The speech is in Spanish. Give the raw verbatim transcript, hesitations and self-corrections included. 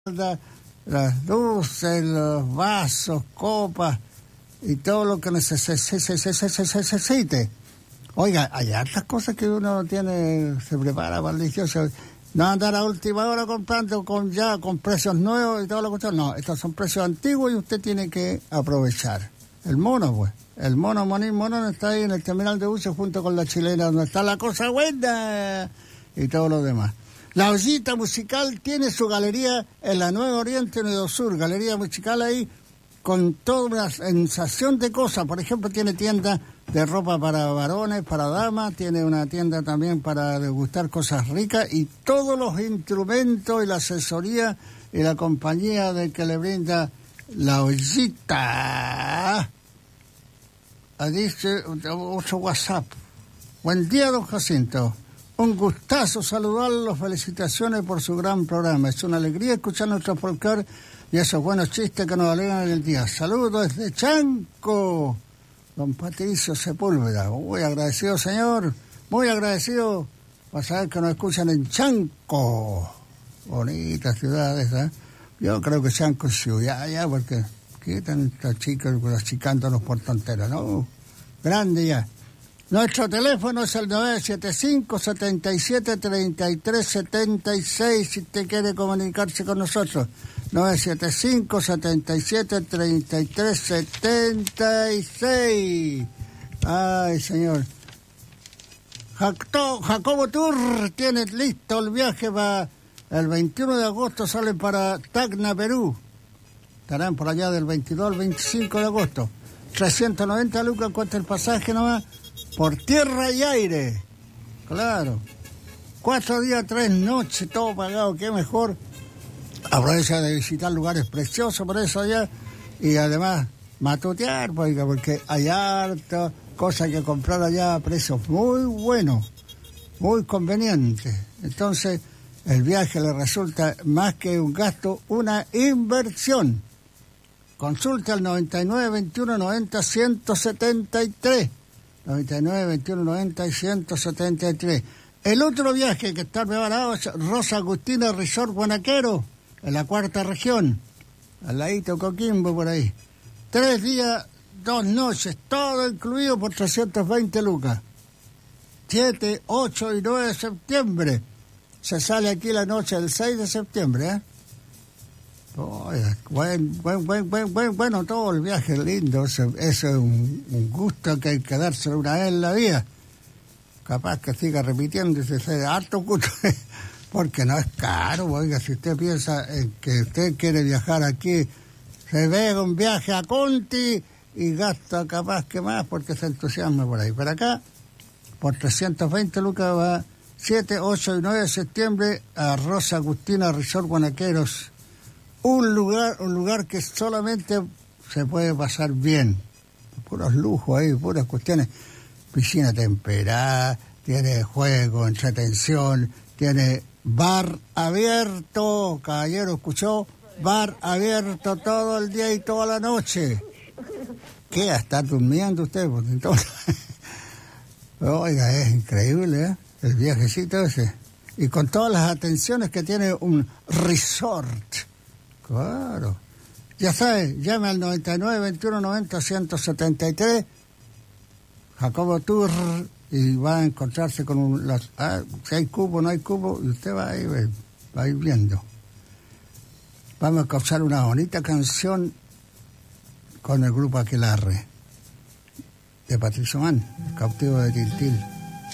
las luces, los vasos, copas y todo lo que necesite. Oiga, hay hartas cosas que uno tiene, se prepara para el dieciocho. No andar a última hora comprando con ya con precios nuevos y todo lo que no, estos son precios antiguos y usted tiene que aprovechar. El mono, pues, el mono, monín, mono está ahí en el terminal de buses junto con la chilena, donde está la cosa buena y todo lo demás. La Ollita Musical tiene su galería en la Nueva Oriente Nuevo Sur, galería musical ahí con toda una sensación de cosas. Por ejemplo, tiene tienda de ropa para varones, para damas, tiene una tienda también para degustar cosas ricas y todos los instrumentos y la asesoría y la compañía de que le brinda la Ollita. Dice otro WhatsApp. Buen día, don Jacinto. Un gustazo saludarlos, felicitaciones por su gran programa. Es una alegría escuchar nuestro folclore y esos buenos chistes que nos alegran el día. Saludos desde Chanco, don Patricio Sepúlveda. Muy agradecido, señor, muy agradecido por saber que nos escuchan en Chanco. Bonita ciudad esa, ¿eh? Yo creo que Chanco es ciudad ya, porque ¿qué tantas chicas achicándonos por tonteras? No, grande ya. Nuestro teléfono es el nueve siete cinco, siete siete, tres tres siete seis, si usted quiere comunicarse con nosotros. nueve siete cinco, siete siete, tres tres siete seis. Ay, señor. Jacto, Jacobo Tour tiene listo el viaje para el veintiuno de agosto, sale para Tacna, Perú. Estarán por allá del veintidós al veinticinco de agosto. trescientos noventa lucas cuesta el pasaje nomás. Por tierra y aire, claro. Cuatro días, tres noches, todo pagado, qué mejor. Aprovecha de visitar lugares preciosos por eso allá. Y además, matutear, porque hay harta cosas que comprar allá a precios muy buenos, muy convenientes. Entonces, el viaje le resulta más que un gasto, una inversión. Consulta al noventa y nueve, veintiuno, noventa, ciento setenta y tres. noventa y nueve, veintiuno, noventa y ciento setenta y tres. El otro viaje que está preparado es Rosa Agustina Resort Guanaquero, en la cuarta región, al ladito Coquimbo, por ahí. Tres días, dos noches, todo incluido por trescientos veinte lucas. siete, ocho y nueve de septiembre. Se sale aquí la noche del seis de septiembre, ¿eh? Oh, buen, buen, buen, buen, buen, bueno, todo el viaje es lindo, eso, eso es un, un gusto que hay que dárselo una vez en la vida. Capaz que siga repitiéndose ese harto gusto, porque no es caro, oiga, si usted piensa en que usted quiere viajar aquí, se ve un viaje a Conti y gasta capaz que más porque se entusiasma por ahí. Pero acá, por trescientos veinte lucas va siete, ocho y nueve de septiembre a Rosa Agustina Resort Guanaqueros. Un lugar, un lugar que solamente se puede pasar bien. Puros lujos ahí, puras cuestiones. Piscina temperada, tiene juego, entretención, tiene bar abierto. Caballero, ¿escuchó? Bar abierto todo el día y toda la noche. ¿Qué? ¿A estar durmiendo usted? Entonces, oiga, es increíble, ¿eh? El viajecito ese. Y con todas las atenciones que tiene un resort. Claro. Ya sabe, llame al noventa y nueve, veintiuno, noventa, ciento setenta y tres, Jacobo Tour, y va a encontrarse con un... Las, ah, si hay cubo, no hay cubo, y usted va a ir, va a ir viendo. Vamos a escuchar una bonita canción con el grupo Aquelarre, de Patricio Mann, el cautivo de Tiltil.